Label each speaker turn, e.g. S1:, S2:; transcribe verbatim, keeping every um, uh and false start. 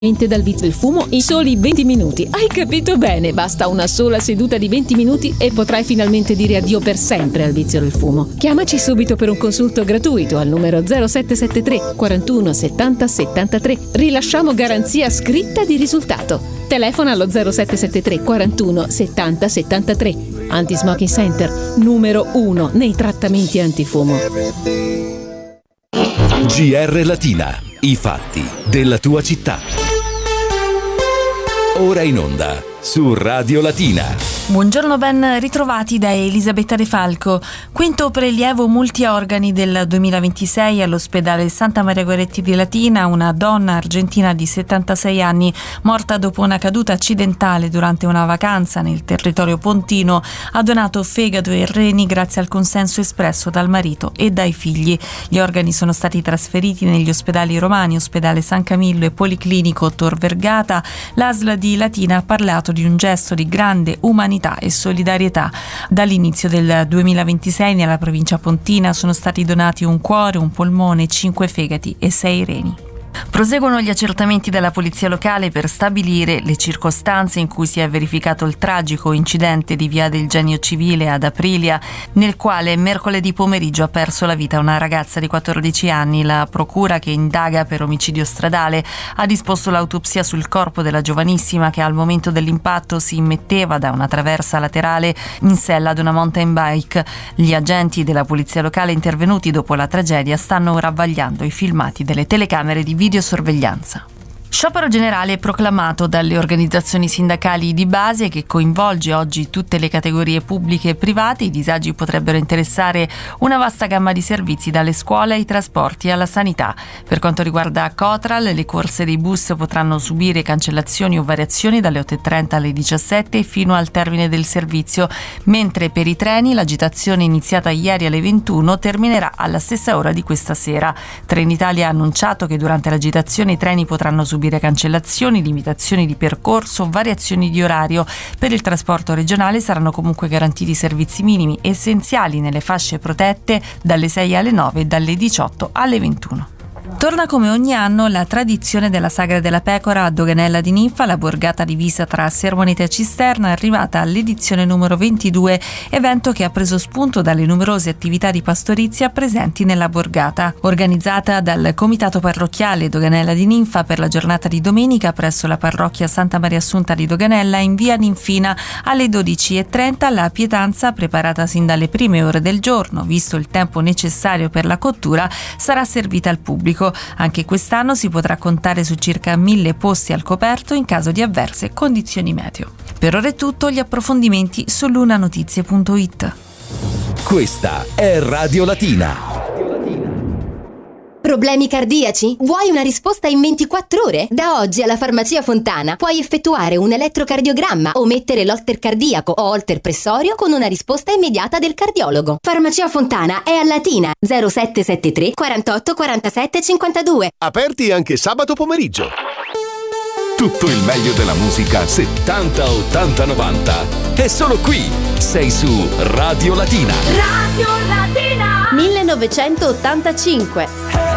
S1: dal vizio del fumo in soli venti minuti. Hai capito bene, basta una sola seduta di venti minuti e potrai finalmente dire addio per sempre al vizio del fumo. Chiamaci subito per un consulto gratuito al numero zero sette sette tre quarantuno settanta settantatré. Rilasciamo garanzia scritta di risultato. Telefona allo zero sette sette tre quarantuno settanta settantatré. Anti-Smoking Center, numero uno nei trattamenti antifumo.
S2: G R Latina, i fatti della tua città. Ora in onda su Radio Latina.
S3: Buongiorno, ben ritrovati da Elisabetta De Falco. Quinto prelievo multiorgani del duemilaventisei all'ospedale Santa Maria Goretti di Latina. Una donna argentina di settantasei anni, morta dopo una caduta accidentale durante una vacanza nel territorio pontino, ha donato fegato e reni grazie al consenso espresso dal marito e dai figli. Gli organi sono stati trasferiti negli ospedali romani, ospedale San Camillo e Policlinico Tor Vergata. L'A S L di Latina ha parlato di un gesto di grande umanità e solidarietà. Dall'inizio del duemilaventisei nella provincia pontina sono stati donati un cuore, un polmone, cinque fegati e sei reni. Proseguono gli accertamenti della polizia locale per stabilire le circostanze in cui si è verificato il tragico incidente di via del Genio Civile ad Aprilia, nel quale mercoledì pomeriggio ha perso la vita una ragazza di quattordici anni. La procura, che indaga per omicidio stradale, ha disposto l'autopsia sul corpo della giovanissima, che al momento dell'impatto si immetteva da una traversa laterale in sella ad una mountain bike. Gli agenti della polizia locale intervenuti dopo la tragedia stanno ora vagliando i filmati delle telecamere di videosorveglianza. Sciopero generale proclamato dalle organizzazioni sindacali di base, che coinvolge oggi tutte le categorie pubbliche e private. I disagi potrebbero interessare una vasta gamma di servizi, dalle scuole ai trasporti alla sanità. Per quanto riguarda Cotral, le corse dei bus potranno subire cancellazioni o variazioni dalle otto e trenta alle diciassette fino al termine del servizio, mentre per i treni l'agitazione iniziata ieri alle ventuno terminerà alla stessa ora di questa sera. Trenitalia ha annunciato che durante l'agitazione i treni potranno subire cancellazioni, limitazioni di percorso, variazioni di orario. Per il trasporto regionale saranno comunque garantiti servizi minimi essenziali nelle fasce protette dalle sei alle nove e dalle diciotto alle ventuno. Torna come ogni anno la tradizione della Sagra della Pecora a Doganella di Ninfa, la borgata divisa tra Sermoneta e Cisterna, arrivata all'edizione numero ventidue, evento che ha preso spunto dalle numerose attività di pastorizia presenti nella borgata. Organizzata dal Comitato Parrocchiale Doganella di Ninfa per la giornata di domenica presso la parrocchia Santa Maria Assunta di Doganella, in via Ninfina alle dodici e trenta, la pietanza, preparata sin dalle prime ore del giorno, visto il tempo necessario per la cottura, sarà servita al pubblico. Anche quest'anno si potrà contare su circa mille posti al coperto in caso di avverse condizioni meteo. Per ora è tutto, gli approfondimenti su lunanotizie punto it.
S2: Questa è Radio Latina.
S4: Problemi cardiaci? Vuoi una risposta in ventiquattro ore? Da oggi alla Farmacia Fontana puoi effettuare un elettrocardiogramma o mettere l'holter cardiaco o holter pressorio con una risposta immediata del cardiologo. Farmacia Fontana è a Latina, zero sette sette tre quarantotto quarantasette cinquantadue.
S5: Aperti anche sabato pomeriggio.
S2: Tutto il meglio della musica settanta, ottanta, novanta è solo qui. Sei su Radio Latina.
S6: Radio Latina millenovecentottantacinque.